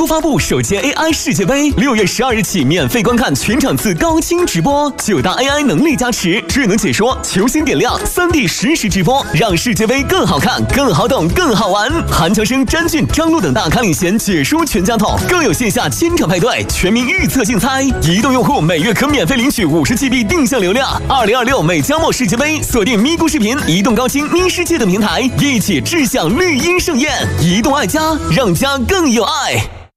国发布首届 AI 世界杯，6月12日起免费观看全场次高清直播，9大 AI 能力加持，智能解说、球星点亮、3D 实时直播，让世界杯更好看、更好懂、更好玩。韩乔生、詹俊、张璐等大咖领衔解说全家桶，更有线下千场派对、全民预测竞猜。移动用户每月可免费领取50GB 定向流量。2026美加墨世界杯，锁定咪咕视频、移动高清、咪世界等平台，一起志向绿茵盛宴。移动爱家，让家更有爱。